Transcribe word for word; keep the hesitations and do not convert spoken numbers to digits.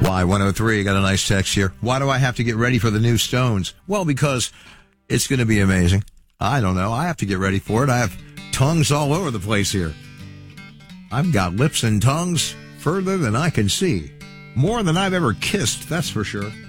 Y one oh three, got a nice text here. Why do I have to get ready for the new Stones? Well, because it's going to be amazing. I don't know. I have to get ready for it. I have tongues all over the place here. I've got lips and tongues further than I can see. More than I've ever kissed, that's for sure.